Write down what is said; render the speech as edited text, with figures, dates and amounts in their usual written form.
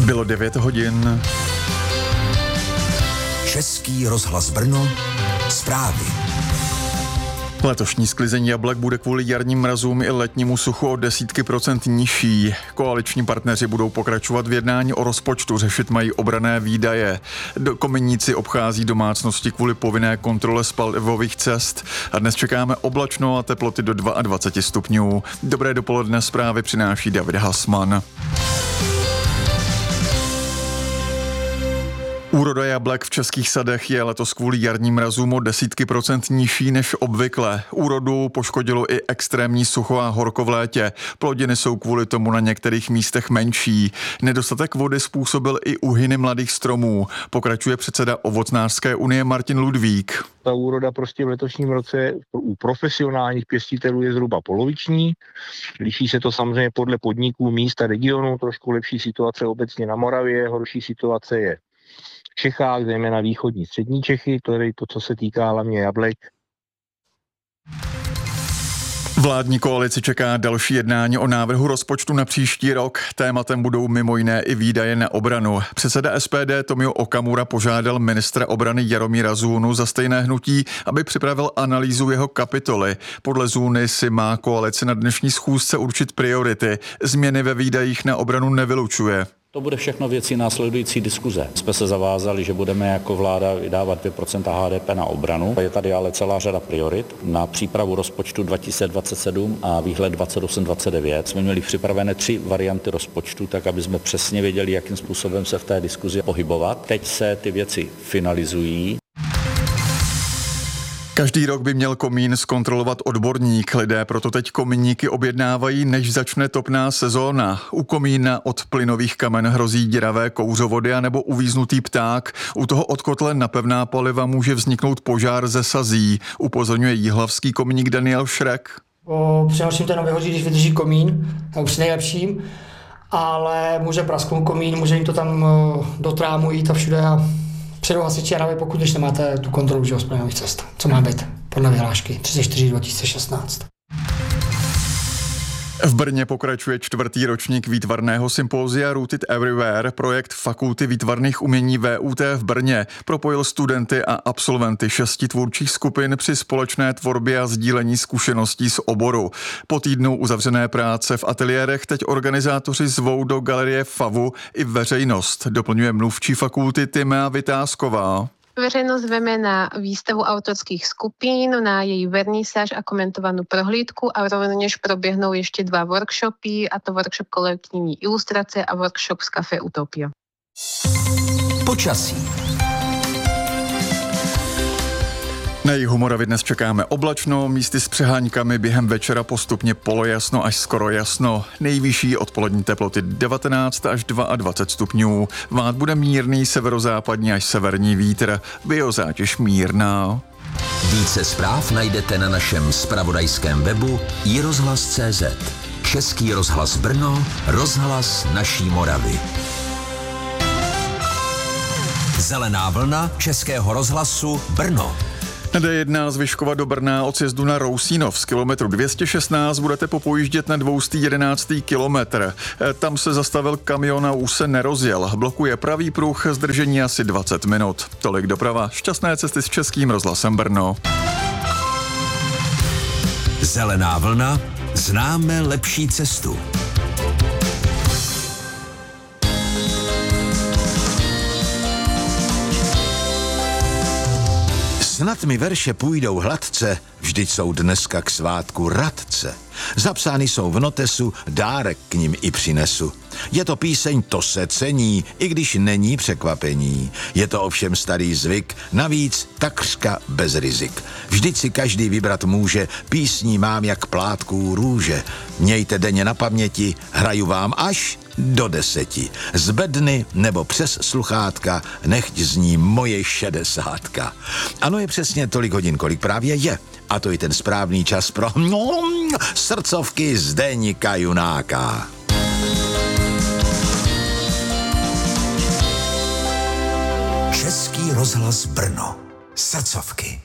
Bylo 9 hodin. Český rozhlas Brno, zprávy. Letošní sklizení jablek bude kvůli jarním mrazům i letnímu suchu o desítky procent nižší. Koaliční partneři budou pokračovat v jednání o rozpočtu, řešit mají obranné výdaje. Kominíci obchází domácnosti kvůli povinné kontrole spalivových cest a dnes čekáme oblačno a teploty do 22 stupňů. Dobré dopoledne, zprávy přináší David Hasman. Úroda jablek v českých sadech je letos kvůli jarním mrazům o desítky procent nižší než obvykle. Úrodu poškodilo i extrémní sucho a horko v létě. Plodiny jsou kvůli tomu na některých místech menší. Nedostatek vody způsobil i úhyny mladých stromů. Pokračuje předseda Ovocnářské unie Martin Ludvík. Ta úroda prostě v letošním roce u profesionálních pěstitelů je zhruba poloviční. Liší se to samozřejmě podle podniků, míst a regionů. Trošku lepší situace obecně na Moravě, horší situace je v Čechách, zejména východní střední Čechy, to je to, co se týká hlavně jablek. Vládní koalici čeká další jednání o návrhu rozpočtu na příští rok. Tématem budou mimo jiné i výdaje na obranu. Předseda SPD Tomio Okamura požádal ministra obrany Jaromíra Zůnu za stejné hnutí, aby připravil analýzu jeho kapitoly. Podle Zůny si má koalice na dnešní schůzce určit priority. Změny ve výdajích na obranu nevylučuje. To bude všechno věcí následující diskuze. Jsme se zavázali, že budeme jako vláda vydávat 2% HDP na obranu. Je tady ale celá řada priorit. Na přípravu rozpočtu 2027 a výhled 28-29 jsme měli připravené 3 varianty rozpočtu, tak aby jsme přesně věděli, jakým způsobem se v té diskuzi pohybovat. Teď se ty věci finalizují. Každý rok by měl komín zkontrolovat odborník. Lidé proto teď komíníky objednávají, než začne topná sezóna. U komína od plynových kamen hrozí děravé kouřovody anebo uvíznutý pták. U toho od kotle na pevná paliva může vzniknout požár ze sazí, upozorňuje jihlavský komíník Daniel Šrek. Přenosím ten vyhoří, když vydrží komín, tak už nejlepším, ale může prasknout komín, může jim to tam do trámu jít a všude a předou hasiči a pokud když nemáte tu kontrolu splynových cest, co má být podle vyhlášky 34 2016. V Brně pokračuje 4. ročník výtvarného sympózia Rooted Everywhere. Projekt Fakulty výtvarných umění VUT v Brně propojil studenty a absolventy 6 tvůrčích skupin při společné tvorbě a sdílení zkušeností z oboru. Po týdnu uzavřené práce v ateliérech teď organizátoři zvou do galerie FAVu i veřejnost, doplňuje mluvčí fakulty Timea Vytázková. Verejnosť veme na výstavu autorských skupín, na jej vernisáž a komentovanú prohlídku a rovnež probiehnú ešte 2 workshopy, a to workshop kolektívní ilustrácie a workshop z Café Utopia. Počasí. Na jihu Moravy dnes čekáme oblačno, místy s přeháňkami, během večera postupně polojasno až skoro jasno. Nejvyšší odpolední teploty 19 až 22 stupňů. Vát bude mírný severozápadní až severní vítr, biozátěž mírná. Více zpráv najdete na našem zpravodajském webu iRozhlas.cz. Český rozhlas Brno, rozhlas naší Moravy. Zelená vlna Českého rozhlasu Brno. Na D1 z Vyškova do Brna od sjezdu na Rousínov z kilometru 216 budete popojíždět na 211. kilometr. Tam se zastavil kamion a už se nerozjel. Blokuje pravý pruh, zdržení asi 20 minut. Tolik doprava. Šťastné cesty s Českým rozhlasem Brno. Zelená vlna. Známe lepší cestu. Snad mi verše půjdou hladce, vždyť jsou dneska k svátku radce. Zapsány jsou v notesu, dárek k nim i přinesu. Je to píseň, to se cení, i když není překvapení. Je to ovšem starý zvyk, navíc takřka bez rizik. Vždyť si každý vybrat může, písní mám jak plátků růže. Mějte denně na paměti, hraju vám až do 10. Z bedny nebo přes sluchátka, nechť zní moje 60. Ano, je přesně tolik hodin, kolik právě je. A to je ten správný čas pro srdcovky Zdeňka Junáka. Český rozhlas Brno. Srdcovky.